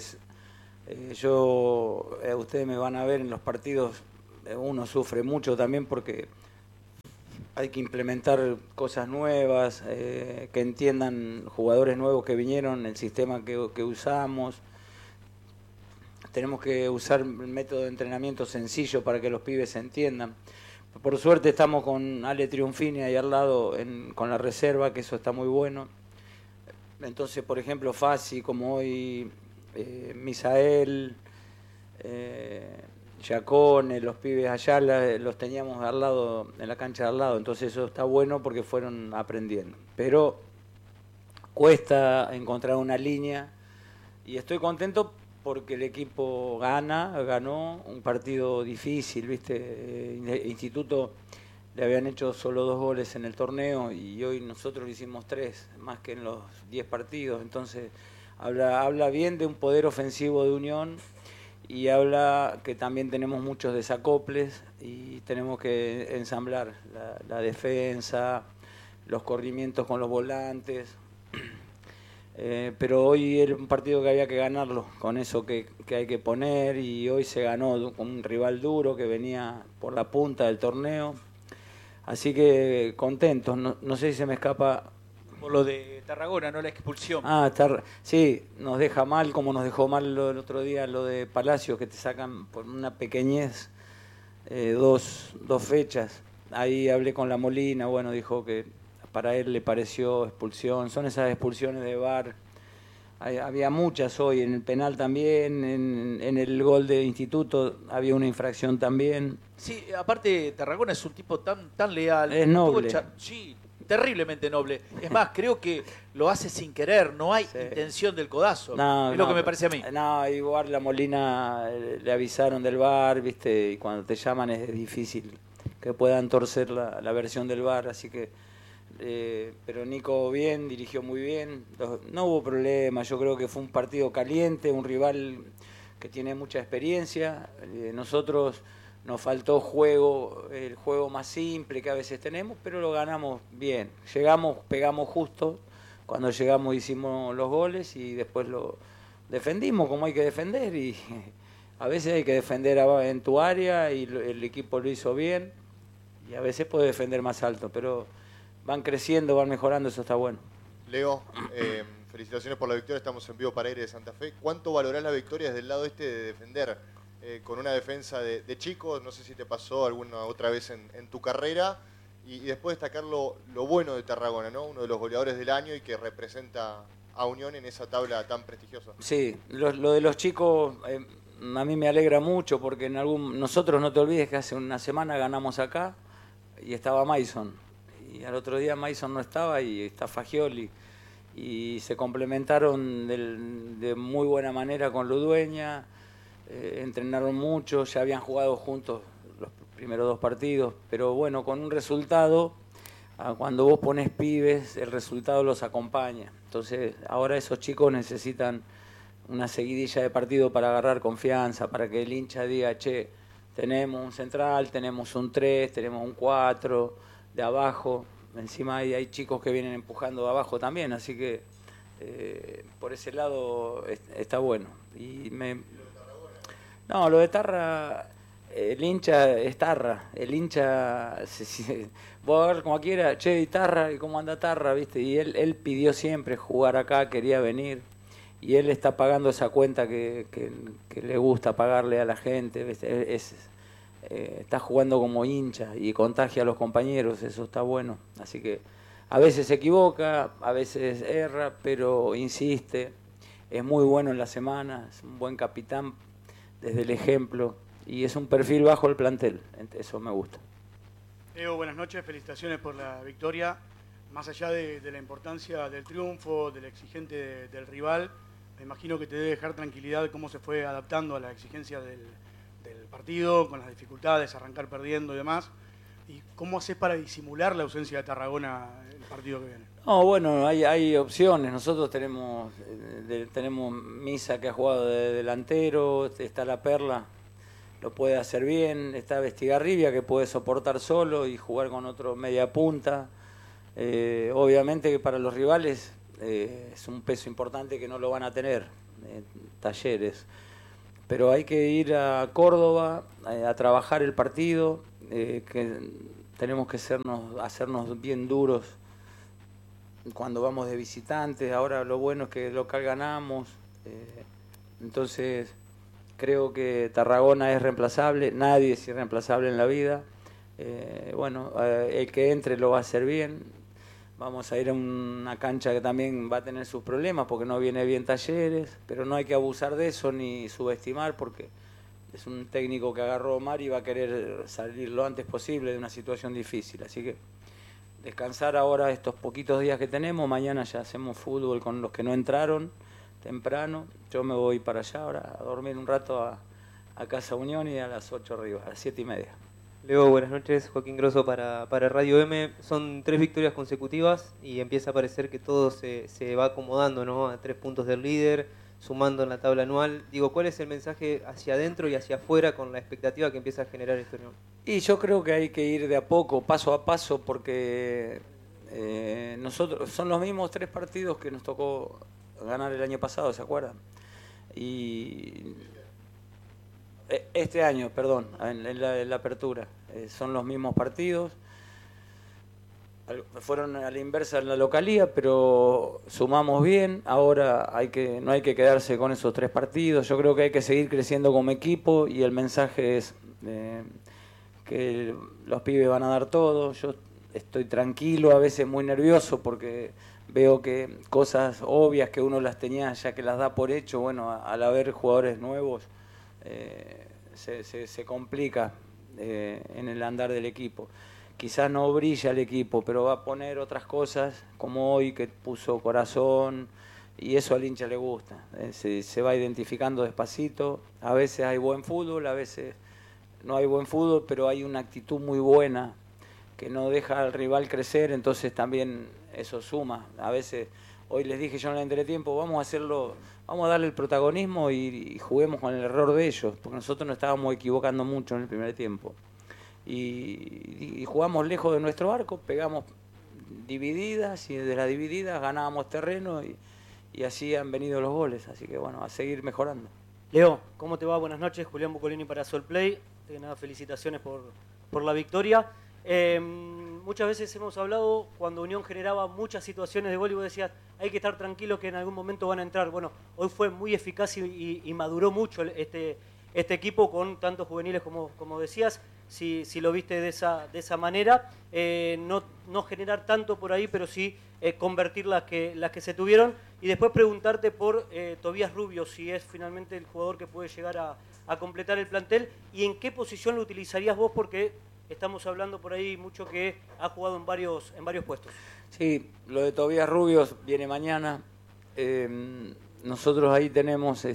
ustedes me van a ver en los partidos, uno sufre mucho también porque hay que implementar cosas nuevas, que entiendan jugadores nuevos que vinieron, el sistema que usamos. Tenemos que usar un método de entrenamiento sencillo para que los pibes se entiendan. Por suerte estamos con Ale Triunfini ahí al lado con la reserva, que eso está muy bueno. Entonces, por ejemplo, Fassi, como hoy, Misael, Giacone, los pibes allá los teníamos al lado, en la cancha de al lado. Entonces eso está bueno porque fueron aprendiendo. Pero cuesta encontrar una línea y estoy contento porque el equipo ganó un partido difícil, ¿viste? Instituto le habían hecho solo 2 goles en el torneo y hoy nosotros le hicimos 3, más que en los 10 partidos. Entonces habla bien de un poder ofensivo de Unión y habla que también tenemos muchos desacoples y tenemos que ensamblar la defensa, los corrimientos con los volantes. Pero hoy era un partido que había que ganarlo, con eso que hay que poner, y hoy se ganó con un rival duro que venía por la punta del torneo. Así que contentos, no sé si se me escapa. Por lo de Tarragona, no la expulsión. Sí, nos deja mal, como nos dejó mal el otro día lo de Palacio, que te sacan por una pequeñez 2 fechas. Ahí hablé con la Molina, bueno, dijo que para él le pareció expulsión. Son esas expulsiones de VAR. Había muchas hoy, en el penal también, en el gol de Instituto había una infracción también. Sí, aparte Tarragona es un tipo tan leal. Es noble. Sí, terriblemente noble. Es más, creo que lo hace sin querer, no hay intención del codazo. Es lo que me parece a mí. No, igual la Molina le avisaron del VAR, ¿viste? Y cuando te llaman es difícil que puedan torcer la versión del VAR, así que pero Nico bien, dirigió muy bien, no hubo problema. Yo creo que fue un partido caliente, un rival que tiene mucha experiencia. Nosotros nos faltó el juego más simple que a veces tenemos, pero lo ganamos bien. Llegamos, pegamos justo, cuando llegamos hicimos los goles y después lo defendimos como hay que defender, y a veces hay que defender en tu área y el equipo lo hizo bien, y a veces puede defender más alto, pero van creciendo, van mejorando, eso está bueno. Leo, felicitaciones por la victoria, estamos en vivo para Aire de Santa Fe. ¿Cuánto valorás la victoria desde el lado de defender con una defensa de chicos? No sé si te pasó alguna otra vez en tu carrera. Y después destacar lo bueno de Tarragona, ¿no? Uno de los goleadores del año y que representa a Unión en esa tabla tan prestigiosa. Sí, lo de los chicos a mí me alegra mucho porque nosotros, no te olvides que hace una semana ganamos acá y estaba Mason. Y al otro día Mason no estaba y está Fagioli. Y se complementaron de muy buena manera con Ludueña, entrenaron mucho, ya habían jugado juntos los primeros 2 partidos, pero bueno, con un resultado, cuando vos pones pibes, el resultado los acompaña. Entonces ahora esos chicos necesitan una seguidilla de partido para agarrar confianza, para que el hincha diga, che, tenemos un central, tenemos un 3, tenemos un 4... de abajo, encima hay chicos que vienen empujando de abajo también, así que por ese lado está bueno. No, lo de Tarra, el hincha es Tarra, el hincha, vos a ver como quiera, che, y Tarra, ¿y cómo anda Tarra? ¿Viste? Y él pidió siempre jugar acá, quería venir, y él está pagando esa cuenta que le gusta pagarle a la gente, ¿viste? Está jugando como hincha y contagia a los compañeros, eso está bueno. Así que a veces se equivoca, a veces erra, pero insiste. Es muy bueno en la semana, es un buen capitán desde el ejemplo y es un perfil bajo el plantel, eso me gusta. Leo, buenas noches, felicitaciones por la victoria. Más allá de la importancia del triunfo, del exigente del rival, me imagino que te debe dejar tranquilidad cómo se fue adaptando a la exigencia del partido, con las dificultades, arrancar perdiendo y demás. ¿Y cómo haces para disimular la ausencia de Tarragona en el partido que viene? No, bueno, hay opciones. Nosotros tenemos Misa, que ha jugado de delantero, está La Perla, lo puede hacer bien, está Vestigarribia, que puede soportar solo y jugar con otro media punta. Obviamente que para los rivales es un peso importante que no lo van a tener, Talleres. Pero hay que ir a Córdoba a trabajar el partido, que tenemos que hacernos bien duros cuando vamos de visitantes. Ahora lo bueno es que local ganamos, entonces creo que Tarragona es reemplazable, nadie es irreemplazable en la vida. El que entre lo va a hacer bien. Vamos a ir a una cancha que también va a tener sus problemas porque no viene bien Talleres, pero no hay que abusar de eso ni subestimar, porque es un técnico que agarró Omar y va a querer salir lo antes posible de una situación difícil. Así que descansar ahora estos poquitos días que tenemos. Mañana ya hacemos fútbol con los que no entraron temprano. Yo me voy para allá ahora a dormir un rato a Casa Unión y a las 8 arriba, a las 7:30. Leo, buenas noches. Joaquín Grosso para Radio M. Son 3 victorias consecutivas y empieza a parecer que todo se va acomodando, ¿no? A 3 puntos del líder, sumando en la tabla anual. Digo, ¿cuál es el mensaje hacia adentro y hacia afuera con la expectativa que empieza a generar este unión? Y yo creo que hay que ir de a poco, paso a paso, porque nosotros son los mismos 3 partidos que nos tocó ganar el año pasado, ¿se acuerdan? Y este año, perdón, en la apertura, son los mismos partidos. Fueron a la inversa en la localía, pero sumamos bien. Ahora no hay que quedarse con esos 3 partidos. Yo creo que hay que seguir creciendo como equipo y el mensaje es que los pibes van a dar todo. Yo estoy tranquilo, a veces muy nervioso porque veo que cosas obvias que uno las tenía ya que las da por hecho, bueno, al haber jugadores nuevos se complica en el andar del equipo. Quizás no brilla el equipo, pero va a poner otras cosas, como hoy que puso corazón, y eso al hincha le gusta. Se va identificando despacito. A veces hay buen fútbol, a veces no hay buen fútbol, pero hay una actitud muy buena que no deja al rival crecer, entonces también eso suma. A veces, hoy les dije yo en el entretiempo, vamos a darle el protagonismo y juguemos con el error de ellos, porque nosotros nos estábamos equivocando mucho en el primer tiempo. Y jugamos lejos de nuestro arco, pegamos divididas y de las divididas ganábamos terreno y así han venido los goles. Así que bueno, a seguir mejorando. Leo, ¿cómo te va? Buenas noches. Julián Bucolini para Solplay. Nada, felicitaciones por la victoria. Muchas veces hemos hablado cuando Unión generaba muchas situaciones de gol y vos decías, hay que estar tranquilos que en algún momento van a entrar. Bueno, hoy fue muy eficaz y maduró mucho este equipo con tantos juveniles como decías. Si lo viste de esa manera, no generar tanto por ahí, pero sí convertir las que se tuvieron. Y después preguntarte por Tobías Rubio, si es finalmente el jugador que puede llegar a completar el plantel y en qué posición lo utilizarías vos, porque estamos hablando por ahí mucho que ha jugado en varios puestos. Sí, lo de Tobías Rubio viene mañana. Nosotros ahí tenemos,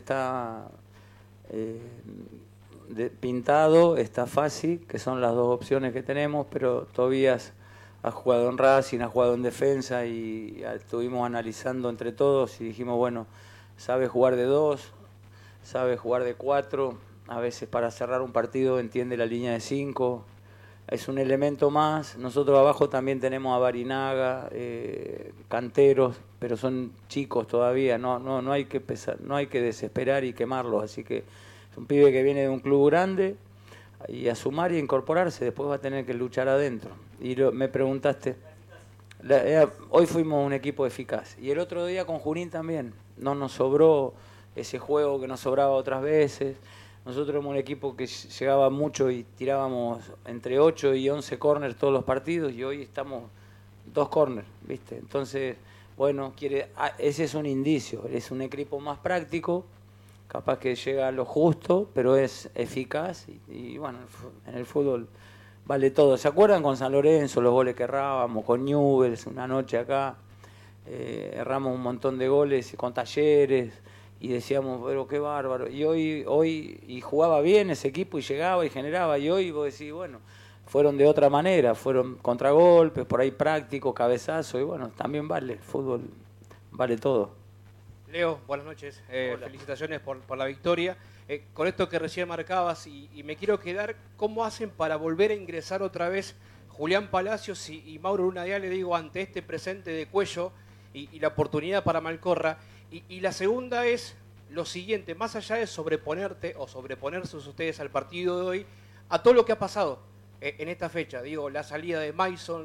Pintado, está Fácil, que son las 2 opciones que tenemos, pero Tobías ha jugado en Racing, ha jugado en defensa y estuvimos analizando entre todos y dijimos, bueno, sabe jugar de 2, sabe jugar de 4, a veces para cerrar un partido entiende la línea de 5, es un elemento más. Nosotros abajo también tenemos a Barinaga, canteros, pero son chicos todavía, no hay que desesperar y quemarlos, así que es un pibe que viene de un club grande y a sumar y a incorporarse, después va a tener que luchar adentro. Y me preguntaste, hoy fuimos un equipo eficaz y el otro día con Junín también, no nos sobró ese juego que nos sobraba otras veces. Nosotros éramos un equipo que llegaba mucho y tirábamos entre 8 y 11 córners todos los partidos y hoy estamos 2 córners, ¿viste? Entonces, bueno, ese es un indicio, es un equipo más práctico, capaz que llega a lo justo, pero es eficaz y bueno, en el fútbol vale todo. ¿Se acuerdan con San Lorenzo los goles que errábamos? Con Newell's una noche acá, erramos un montón de goles con Talleres y decíamos, pero qué bárbaro. Y hoy y jugaba bien ese equipo y llegaba y generaba. Y hoy vos decís, bueno, fueron de otra manera, fueron contragolpes, por ahí práctico, cabezazo. Y bueno, también vale, el fútbol vale todo. Leo, buenas noches. Felicitaciones por la victoria. Con esto que recién marcabas, y me quiero quedar, ¿cómo hacen para volver a ingresar otra vez Julián Palacios y Mauro Lunadiá, le digo, ante este presente de Cuello y la oportunidad para Malcorra? Y la segunda es lo siguiente, más allá de sobreponerte o sobreponerse ustedes al partido de hoy, a todo lo que ha pasado en esta fecha, digo, la salida de Mason,